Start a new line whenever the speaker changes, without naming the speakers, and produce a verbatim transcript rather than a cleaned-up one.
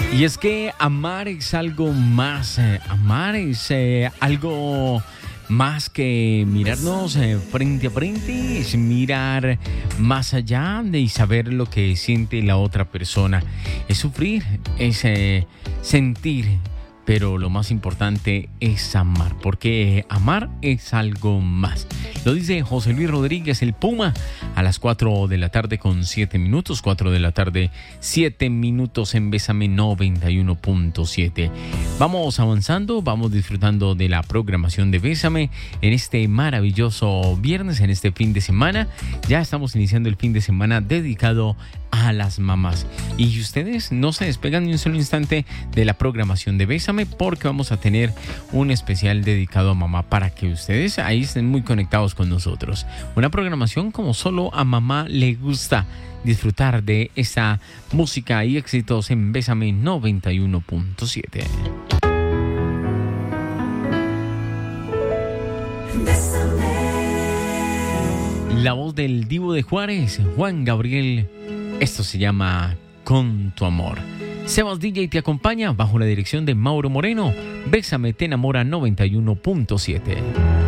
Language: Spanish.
Y es que amar es algo más, eh, amar es eh, algo más que mirarnos eh, frente a frente, es mirar más allá de y saber lo que siente la otra persona. Es sufrir, es eh, sentir, pero lo más importante es amar, porque amar es algo más. Lo dice José Luis Rodríguez, el Puma, a las cuatro de la tarde con siete minutos, cuatro de la tarde, siete minutos en Bésame noventa y uno punto siete. Vamos avanzando, vamos disfrutando de la programación de Bésame en este maravilloso viernes, en este fin de semana. Ya estamos iniciando el fin de semana dedicado a las mamás. Y ustedes no se despegan ni un solo instante de la programación de Bésame, porque vamos a tener un especial dedicado a mamá para que ustedes ahí estén muy conectados con nosotros. Una programación como solo a mamá le gusta disfrutar de esa música y éxitos en Bésame noventa y uno punto siete. La voz del Divo de Juárez, Juan Gabriel. Esto se llama Con tu amor. Sebas D J te acompaña bajo la dirección de Mauro Moreno. Bésame te enamora noventa y uno punto siete.